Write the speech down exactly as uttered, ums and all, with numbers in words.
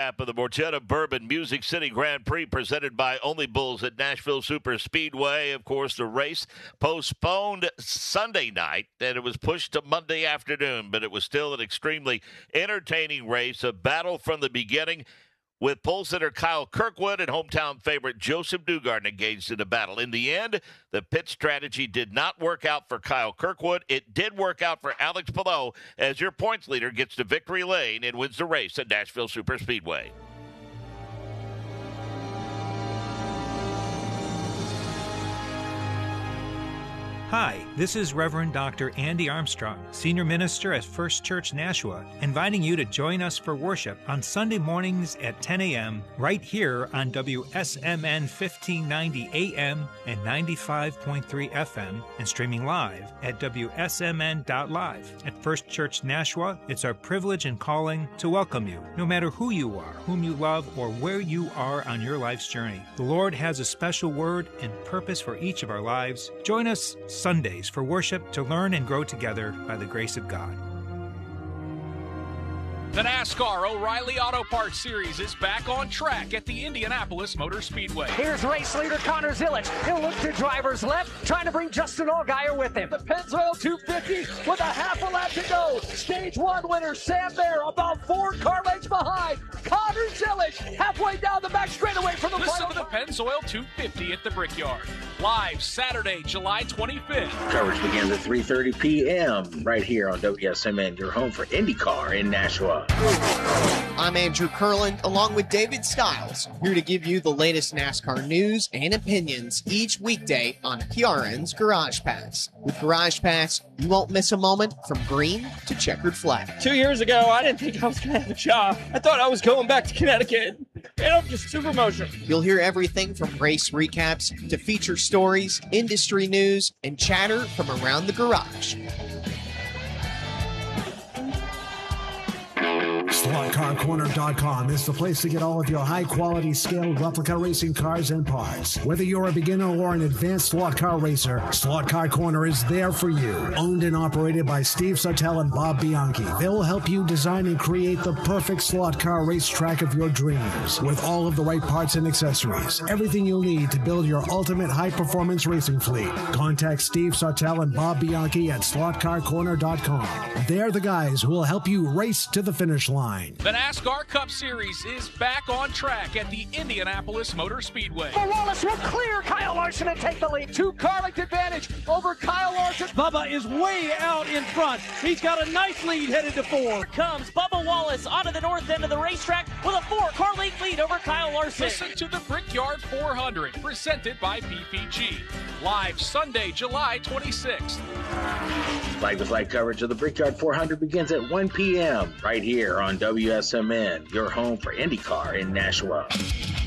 recap of the Borgetta Bourbon Music City Grand Prix presented by Only Bulls at Nashville Super Speedway. Of course, the race postponed Sunday night, and it was pushed to Monday afternoon, but it was still an extremely entertaining race, a battle from the beginning, with pole sitter Kyle Kirkwood and hometown favorite Joseph Newgarden engaged in a battle. In the end, the pit strategy did not work out for Kyle Kirkwood. It did work out for Alex Palou as your points leader gets to victory lane and wins the race at Nashville Super Speedway. Hi, this is Reverend Doctor Andy Armstrong, Senior Minister at First Church Nashua, inviting you to join us for worship on Sunday mornings at ten a.m. right here on W S M N fifteen ninety A M and ninety-five point three F M and streaming live at W S M N dot live. At First Church Nashua, it's our privilege and calling to welcome you, no matter who you are, whom you love, or where you are on your life's journey. The Lord has a special word and purpose for each of our lives. Join us Sundays for worship to learn and grow together by the grace of God. The NASCAR O'Reilly Auto Parts Series is back on track at the Indianapolis Motor Speedway. Here's race leader Connor Zilic. He'll look to driver's left, trying to bring Justin Allgaier with him. The Pennzoil two fifty with a half a lap to go. Stage one winner Sam Bear about four car lengths behind. Connor Zilic halfway down the back straightaway from the Listen final. to the Pennzoil two fifty at the Brickyard. Live Saturday, July twenty-fifth. Coverage begins at three thirty p.m. right here on W S M N, your home for IndyCar in Nashua. I'm Andrew Kurland, along with David Stiles, here to give you the latest NASCAR news and opinions each weekday on P R N's Garage Pass. With Garage Pass, you won't miss a moment from green to checkered flag. Two years ago, I didn't think I was going to have a job. I thought I was going back to Connecticut, and I'm just super emotional. You'll hear everything from race recaps to feature stories, industry news, and chatter from around the garage. Slot Car Corner dot com is the place to get all of your high-quality scaled replica racing cars and parts. Whether you're a beginner or an advanced slot car racer, Slot Car Corner is there for you. Owned and operated by Steve Sartell and Bob Bianchi, they'll help you design and create the perfect slot car racetrack of your dreams. With all of the right parts and accessories, everything you'll need to build your ultimate high-performance racing fleet. Contact Steve Sartell and Bob Bianchi at Slot Car Corner dot com. They're the guys who will help you race to the finish line. The NASCAR Cup Series is back on track at the Indianapolis Motor Speedway. Wallace will clear Kyle Larson and take the lead. Two car length advantage over Kyle Larson. Bubba is way out in front. He's got a nice lead headed to four. Here comes Bubba Wallace onto the north end of the racetrack with a four-car length lead over Kyle Larson. Listen to the Brickyard four hundred, presented by P P G. Live Sunday, July twenty-sixth. Flag-to-flag coverage of the Brickyard four hundred begins at one p.m. right here on W S M N, your home for IndyCar in Nashua.